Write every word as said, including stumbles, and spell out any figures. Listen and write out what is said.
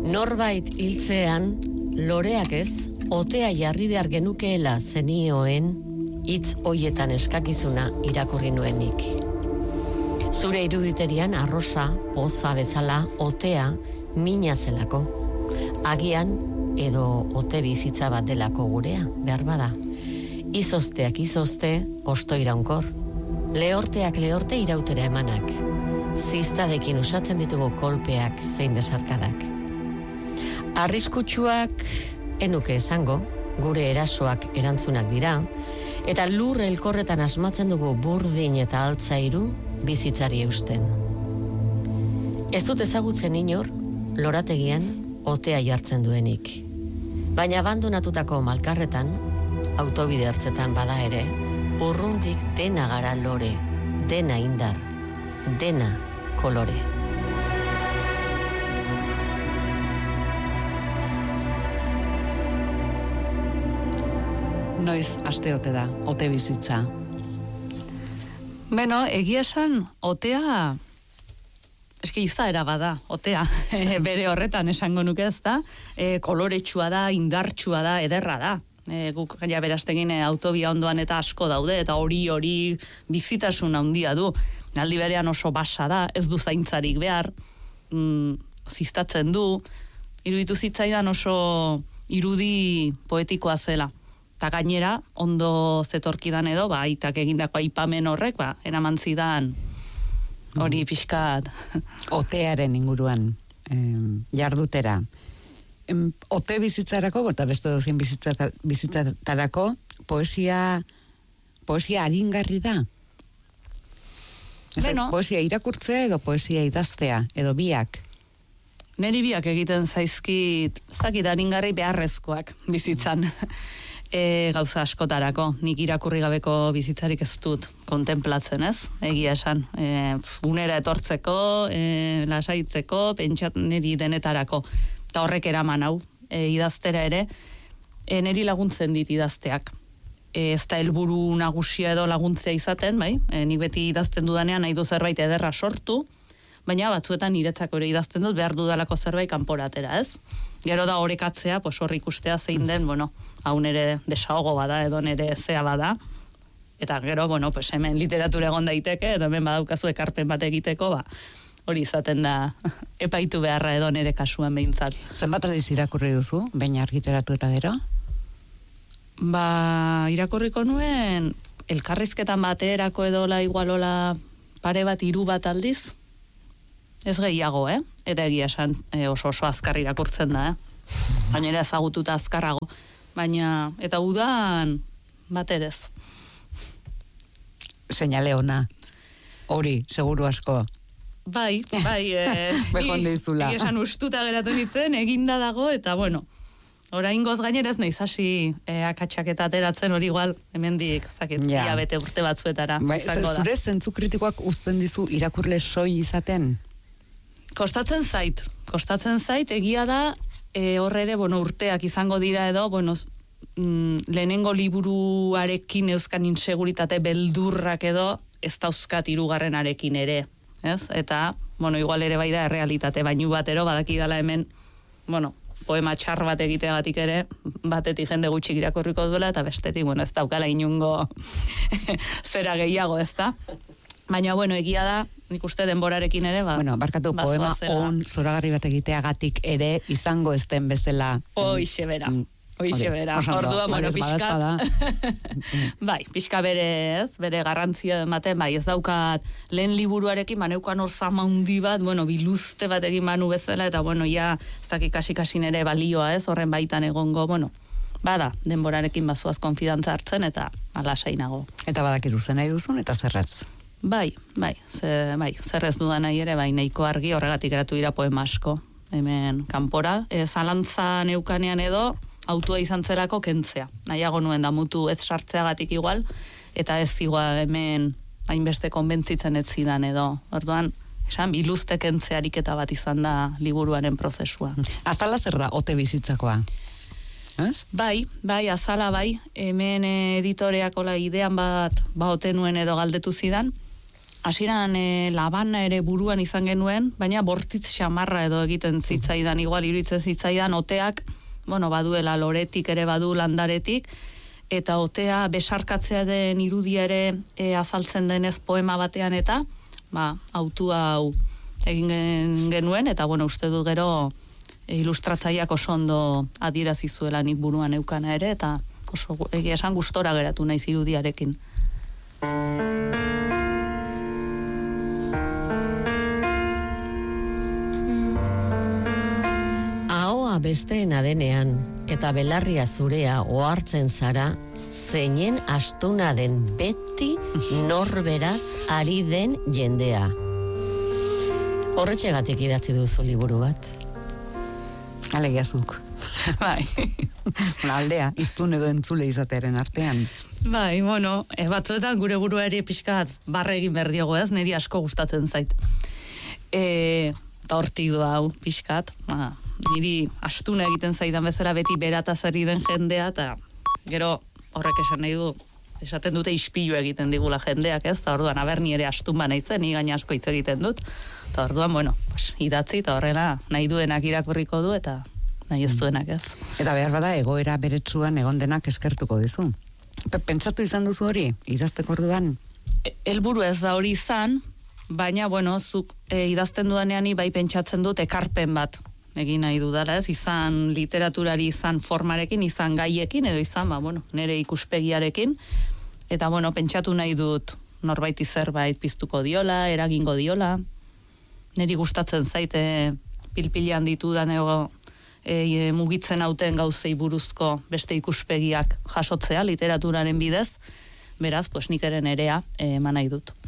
Norbait hiltzean, loreak ez, otea jarri behar genukeela zenioen, hitz hoietan eskakizuna irakurri nuenik. Zure iruditerian arrosa, poza bezala, otea, mina zelako. Agian, edo ote bizitza bat delako gurea, behar bada. Izozteak izozte, osto iraunkor. Lehorteak lehorte irautera emanak. Ziztadekin usatzen ditugu kolpeak zein besarkadak. Arriskutsuak enuke esango, gure erasoak erantzunak dira, eta lur elkorretan asmatzen dugu burdin eta altzairu bizitzari eusten. Ez dut ezagutzen inor, lorategian otea jartzen duenik. Baina abandonatutako malkarretan, autobide hartzetan bada ere, urrundik dena gara lore, dena indar, dena kolore. Noiz aste ote da, ote bizitza? Beno, egia esan, otea, eski izaera bada, otea, bere horretan esango nuke ez da, e, koloretsua da, indartsua da, ederra da. E, guk ja berastegin autobia ondoan eta asko daude, eta hori hori bizitasun handia du. Aldi berean oso basa da, ez du zaintzarik behar, mm, ziztatzen du, iruditu zitzaidan oso irudi poetikoa zela. Eta gainera, ondo zetorkidan edo, ba, aitak egindako aipamen horrek, ba, eraman zidan hori pixkat. Otearen inguruan, eh, jardutera. Ote bizitzarako, eta beste dozien bizitzatarako, poesia, poesia aringarri da? Beno, poesia irakurtzea edo poesia idaztea, edo biak? Neri biak egiten zaizkit, zakit aringarri beharrezkoak bizitzan. E, gauza askotarako, nik irakurri gabeko bizitzarik ez dut kontemplatzen, ez? Egia esan, e, unera etortzeko, e, lasaitzeko, pentsat niri denetarako. Eta horrek eraman hau, e, idaztera ere, e, niri laguntzen dit idazteak. E, ez da helburu nagusia edo laguntzea izaten, bai? E, nik beti idazten dudanean nahi du zerbait ederra sortu, baina batzuetan niretzako ere idazten dut behar dudalako zerbait kanporatera, ez? Gero da orekatzea, pues hor ikustea zein den, bueno, hau nere desahogo bada edo nere zea bada, eta gero, bueno, pues hemen literatura egon daiteke, eta hemen badaukazu ekarpen bat egiteko, ba, hori izaten da epaitu beharra edo nere kasuan behintzat. Zenbat aldiz irakurri duzu, baina argitaratu eta gero? Ba, irakurriko nuen, elkarrizketan baterako edola igualola pare bat hiru bat aldiz, ez gehiago, eh? Eta egia esan e, oso oso azkar irakurtzen da, eh? Gainera ezagututa azkarrago. Baina, eta udan baterez. Seinale ona. Hori, seguru asko. Bai, bai. E, Bekonde izula. Egia esan ustuta geratu nintzen, eginda dago, eta bueno, oraingoz gainera ez nahiz hasi e, akatsak eta ateratzen hori igual, hemendik zakit, ja. ia bete urte batzuetara. Bai, zure zentzu kritikoak uzten dizu irakurle soi izaten? Kostatzen zait, kostatzen zait, egia da, e, horre ere, bueno, urteak izango dira edo, bueno, mm, lehenengo liburuarekin euskan inseguritate beldurrak edo, ez dauzkat hirugarrenarekin ere, ez? Eta, bueno, igual ere bai da errealitate bainu batero, badaki dala hemen, bueno, poema txar bat egiteagatik ere, batetik jende gutxik irakurriko duela, eta bestetik, bueno, ez daukala inungo zera gehiago, ez da? Baina, bueno, egia da, nik uste denborarekin ere, ba... Bueno, barkatu, poema on zoragarri bat egiteagatik ere izango ez den bezala... Hoixe bera, hoixe bera. Ordua, bueno, pixka... bai, pixka bere, ez, bere garrantzia ematen, bai, ez daukat lehen liburuarekin, maneukan hor zama hundi bat, bueno, biluzte bat egin manu bezala, eta, bueno, ja, ez dakik kasi-kasi nere balioa, ez, horren baitan egongo, bueno, bada, denborarekin bazuaz konfidantza hartzen, eta alasainago. Eta badakizu zen nahi duzun, eta zerraz? Bai, bai, ze, bai, zerrez dudan nahi ere, bai, nahiko argi, horregatik eratu dira poema asko, hemen kanpora. E, zalantza neukanean edo, autua izan zelako kentzea. Nahiago nuen da mutu ez sartzeagatik igual, eta ez igual hemen hainbeste konbentzitzen ez zidan edo. Orduan, esan, biluzte kentzea ariketa bat izan da liburuaren prozesua. Azala zer da, ote bizitzakoa? Ez? Bai, bai, azala bai, hemen editoreakola idean bat baote nuen edo galdetu zidan, hasieran e, labana ere buruan izan genuen, baina bortitz xamarra edo egiten zitzaidan, igual iruditzen zitzaidan, oteak, bueno, baduela loretik ere badu landaretik, eta otea besarkatzea den irudia ere e, azaltzen denez poema batean eta, ba, autua hau egin genuen, eta bueno, uste dut gero e, ilustratzaileak oso ondo adierazi zuela nik buruan eukana ere, eta oso egia esan gustora geratu naiz irudiarekin. Ahoa besteena denean eta belarria zurea ohartzen zara, zeinen astuna den beti norberaz ari den jendea. Horretxegatik idatzi duzu liburu bat. Alegiazuk. Bai. Aldea, iztun edo entzule izatearen artean. Bai, bueno, e, batzuetan gure buruari pixkat barre egin behar diogu ez, niri asko gustatzen zait. E, eta hortik du hau pixkat, ba, niri astuna egiten zaidan bezala beti beratazari den jendea, eta gero horrek esan nahi du, esaten dute ispilu egiten digula jendeak ez, eta orduan aberni ere astun ba naizen, ni gaina asko hitz egiten dut, eta orduan, bueno, pues, idatzi eta horrela nahi duenak irakurriko du, eta nahi ez duenak ez. Eta behar bada egoera beretsuan egon denak eskertuko dizu. Pentsatu izan duzu hori, idazteko orduan? Helburu ez da hori izan, baina, bueno, zuk e, idazten dudanean bai pentsatzen dut ekarpen bat egin nahi dudala, ez, izan literaturari, izan formarekin, izan gaiekin, edo izan, ba, bueno, nire ikuspegiarekin, eta, bueno, pentsatu nahi dut norbaiti zerbait piztuko diola, eragingo diola, niri gustatzen zaite pilpilean ditudan ego e, mugitzen hauten gauzei buruzko beste ikuspegiak jasotzea literaturaren bidez, beraz, pues nik ere nerea eman nahi dut.